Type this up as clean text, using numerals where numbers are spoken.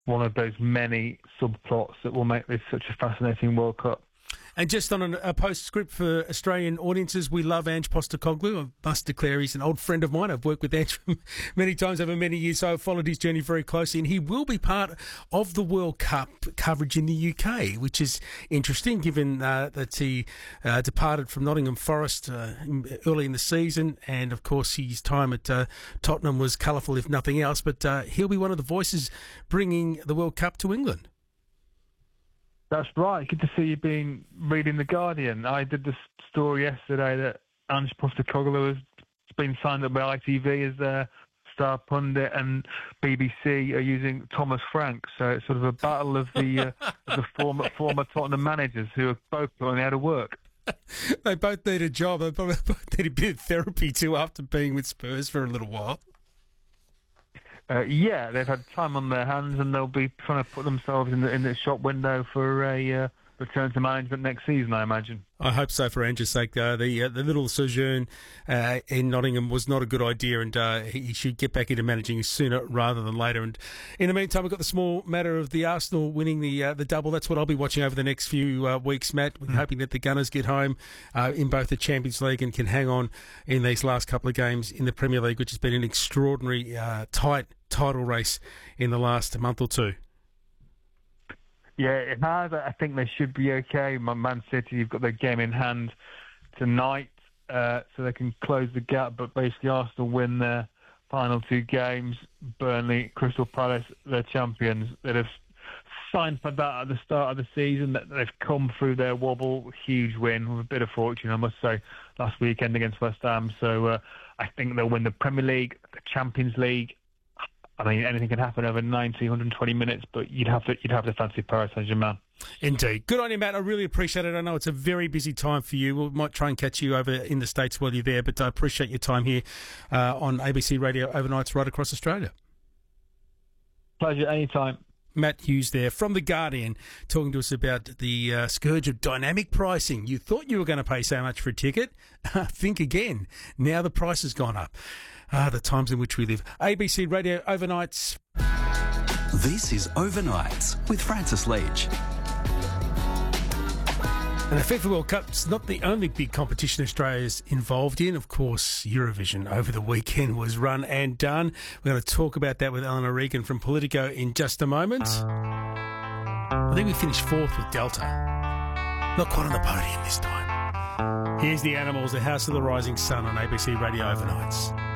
one of those many subplots that will make this such a fascinating World Cup. And just on a postscript for Australian audiences, we love Ange Postecoglou. I must declare he's an old friend of mine. I've worked with Ange many times over many years, so I've followed his journey very closely. And he will be part of the World Cup coverage in the UK, which is interesting given that he departed from Nottingham Forest early in the season. And, of course, his time at Tottenham was colourful, if nothing else. But he'll be one of the voices bringing the World Cup to England. That's right. Good to see you reading The Guardian. I did this story yesterday that Ange Postecoglou has been signed up by ITV as their star pundit, and BBC are using Thomas Frank. So it's sort of a battle of the former Tottenham managers who are both learning how to work. They both need a job. They both need a bit of therapy too after being with Spurs for a little while. Yeah, they've had time on their hands, and they'll be trying to put themselves in the shop window for a return to management next season, I imagine. I hope so for Ange's sake. The little sojourn in Nottingham was not a good idea, and he should get back into managing sooner rather than later. And in the meantime, we've got the small matter of the Arsenal winning the double. That's what I'll be watching over the next few weeks, Matt. We're hoping that the Gunners get home in both the Champions League and can hang on in these last couple of games in the Premier League, which has been an extraordinary tight title race in the last month or two. Yeah, it has. I think they should be okay. Man City, you've got their game in hand tonight, so they can close the gap. But basically, Arsenal win their final two games. Burnley, Crystal Palace, they're champions. They'd have signed for that at the start of the season. That they've come through their wobble. Huge win with a bit of fortune, I must say, last weekend against West Ham. So I think they'll win the Premier League, the Champions League. I mean, anything can happen over 90, 120 minutes, but you'd have to fancy Paris Saint-Germain. Indeed. Good on you, Matt. I really appreciate it. I know it's a very busy time for you. We might try and catch you over in the States while you're there, but I appreciate your time here on ABC Radio Overnights right across Australia. Pleasure, anytime. Matt Hughes there from The Guardian talking to us about the scourge of dynamic pricing. You thought you were going to pay so much for a ticket? Think again. Now the price has gone up. The times in which we live. ABC Radio Overnights. This is Overnights with Francis Leach. And the FIFA World Cup's not the only big competition Australia's involved in. Of course, Eurovision over the weekend was run and done. We're going to talk about that with Eleanor Regan from Politico in just a moment. I think we finished fourth with Delta. Not quite on the podium this time. Here's the Animals, the House of the Rising Sun on ABC Radio Overnights.